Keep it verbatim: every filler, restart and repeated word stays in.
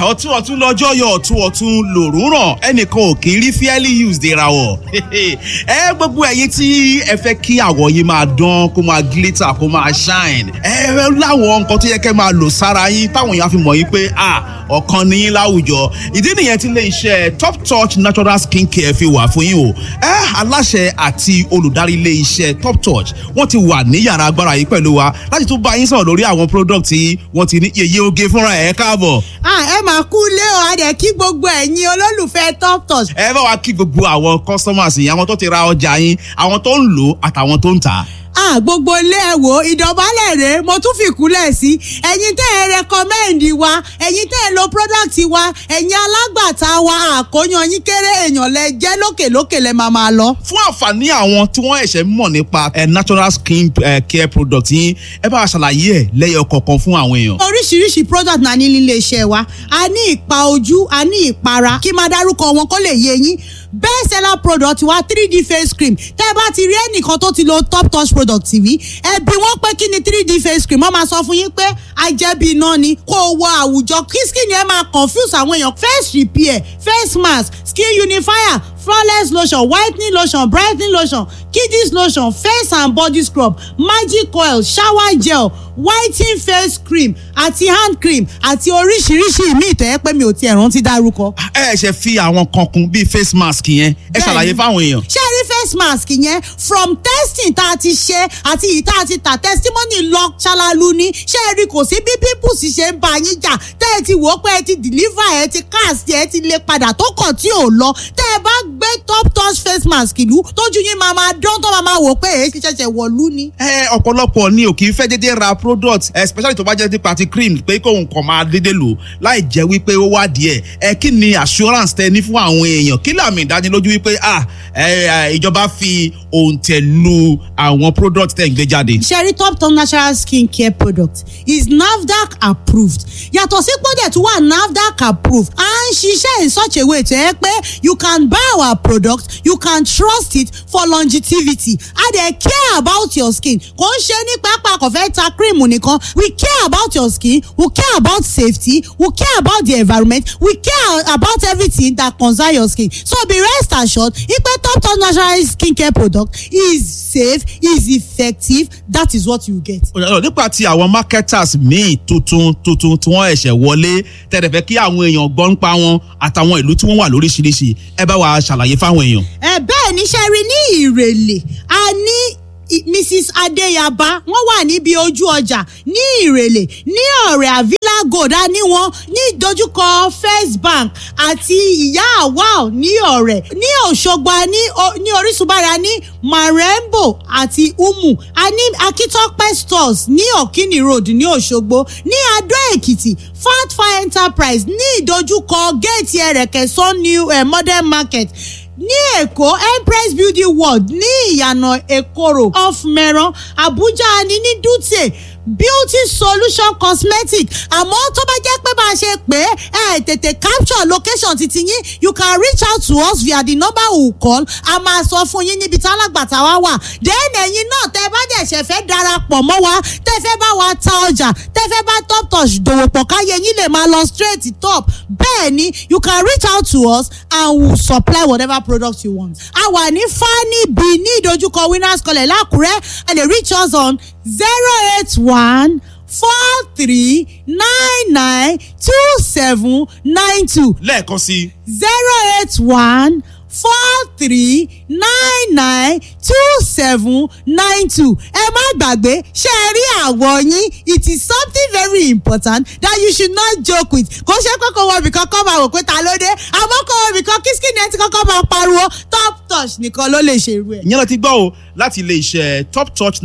ọtún ọtún lọ́jọ́ yọ ọ̀tún ọ̀tún lòrùn ràn ẹnìkan ò kì í rí fairly used ìràwọ̀. ẹ gbogbo ẹ̀yin tí ẹ fẹ́ kí àwọ̀ yín máa dán kó máa glitter kó máa shine ẹ láwọn nǹkan tó yẹ kẹ́ máa lò sára yín táwọn èèyàn fi mọ̀ yín pé ah ọ̀kan ní yín láwùjọ. ìdí nìyẹn tí ilé iṣẹ́ Top Touch Natural Skin Care fi wà fún yín o. ẹ aláṣẹ àti olùdarí ilé iṣẹ́ Top Touch wọ́n ti wà ní yàrá agbára yìí pẹ̀lú wa láti tún bá yín sọ̀rọ̀ lórí àwọn product tí wọ́n ti ní yeye oge fúnra ẹ̀ káàbọ̀. ẹ máa kú lé o adẹ kí gbogbo ẹ̀yin olólùfẹ́ Top Touch. ẹ bá wa kí gbogbo àwọn customers yìí àwọn tó ti ra ọjà yín àwọn tó ń lò àtàwọn tó ń tà. Ah, gbogbo ilé ẹ wò ìdọ̀bálẹ̀ rèé mo tún fi kúlẹ̀ sí ẹ̀yin tẹ́ ẹ rẹkọmẹ́ǹdì wa ẹ̀yin tẹ́ ẹ lo product wa ẹ̀yin alágbàtà wa àkóyan yín kéré èèyàn lẹ jẹ́ lókèlókè lẹ máa máa lọ. fún àǹfààní àwọn tí wọ́n ẹ̀ṣẹ̀ mọ̀ nípa natural skin care product yín ẹ bá wa ṣàlàyé ẹ̀ lẹ́yọ kọ̀ọ̀kan fún àwọn èèyàn. oríṣiríṣi product náà ní nílé iṣẹ́ wa a ní ìpa ojú a ní ìpara kí máa dárúkọ wọn kó lè yé yín best seller product wa three D face cream tẹ́ ẹ bá ti rí ẹnìkan tó ti lo Top Touch product T V ẹ bi wọ́n pé kí ni three D face cream wọ́n máa sọ fún yín pé ajẹ́bí iná ni kó wọ àwùjọ kí skin yẹn máa confuse àwọn èèyàn face repair face mask skin unifier flawless lotion whitening lotion brightening lotion kiddies lotion face and body scrub magic oil shower gel whitening face cream àti hand cream àti oríṣiríṣi ìmíì tó yẹ pé mi ò tiẹ̀ rántí dárúkọ. ẹ ṣe fi àwọn kan kún bíi face mask yẹn ẹ ṣàlàyé fáwọn èèyàn. ṣé ẹ rí face mask yẹn from testing tá a ti ṣe àti ìta àti ta testimony lọ ṣalalu ni ṣé ẹ rí kò sí bí pimples ṣe ń bá yín jà tẹ́ ẹ ti wò ó pé ẹ ti deliver ẹ ti cast ẹ ti lè padà tó kàn tí ò lọ tẹ́ ẹ bá gbé Top Touch face mask ìlú tójú yín máa máa dán tó máa máa wò pé èyí ti ṣẹ̀ṣẹ̀ wọ̀lú ni. ẹ ọ̀pọ̀lọpọ̀ ni ò kì í fẹ́ dédé ra product especially tó bá jẹ́ ti party cream pé kóun kàn máa dédé lò láì jẹ́ wípé ó wá díẹ̀ ẹ kí ni assurance tẹ ní fún àwọn èèyàn kí làmì ìdánilójú wípé ah ìjọba fi òǹtẹ̀ lu àwọn product tẹ̀ ń gbé jáde. Sherry Top Touch Natural Skin Care product is NAFDAC approved yàtọ̀ sí pọ́dẹ̀ tó wà NAFDAC approved à ń ṣiṣẹ́ in such a way tó yẹ pé you can buy our product you can trust it for longevity and they care about your skin kò ń ṣe ní pápá kò fẹ́ ta cream nìkan we care about your skin we care about safety we care about the environment we care about everything that concern your skin so be rest assured ipe Top Touch Natural Skin Care product is safe is effective that is what you get. nípa ti àwọn marketers míì tuntun tuntun tí wọ́n ẹ̀ṣẹ̀ wọlé tẹ̀lé fẹ́ kí àwọn èèyàn gbọ́ nípa wọn àtàwọn ìlú tí wọ́n wà lóríṣiríṣi ẹ bá wa ṣàlàyé fáwọn èèyàn. ẹ bẹ́ẹ̀ ni ṣe rí ní Ìrẹ̀lẹ̀ a ní Missus Adéyàbá wọ́n wà níbi ojú ọjà ní Ìrẹ̀lẹ̀ ní ọ̀rẹ́ Avila Gold a ní wọn ní ìdojúkọ First Bank àti ìyá awal ní ọ̀rẹ́ ní Òṣogbo ní ní Orísunbára ní Marembo àti Umu a ní Akitope stores ní Okini Road ní Òṣogbo ní Adó Èkìtì Fatfa Enterprise ní ìdojúkọ géètì Ẹ̀rẹ̀kẹ́ Sun New eh, Modern Market ní Èkó Empress Beauty World ní ìyànà Èkóró off Mẹ́rán Abuja ní ní Dutse Beauty Solution Cosmetic àmọ́ tó bá jẹ́ pé bá a ṣe pé ẹ tètè capture location titi yín you can reach out to us via the number we call a máa sọ fún yín níbi tí alágbàtà wa wà then ẹ̀yin náà tẹ́ bá dẹ̀ ṣe fẹ́ darapọ̀ mọ́ wa tẹ́ fẹ́ bá wa ta ọjà tẹ́ fẹ́ bá Top Touch dòwò pọ̀ káyé yín lè máa lọ straight top bẹ́ẹ̀ ni you can reach out to us and we we'll supply whatever product you want. a wà ní Fani B ní ìdojúkọ Winners College l'Ákúrẹ́ ẹ lè reach us on zero eight one four three nine nine two seven nine two. lẹ́ẹ̀kan sí. zero eight one four three nine nine two seven nine two. ẹ má gbàgbé ṣé ẹ rí àwọ̀ yín it is something very important that you should not joke with. kò ṣe kókó wọ ibìkan kọ́ máa wò pé ta ló dé àmọ́ kó wọ ibìkan kí skin ẹ ti kọ́kọ́ máa pariwo Top Touch nìkan ló lè ṣe irú ẹ̀. ìyẹn ló ti gbọ́ o láti ilé iṣẹ́ Top Touch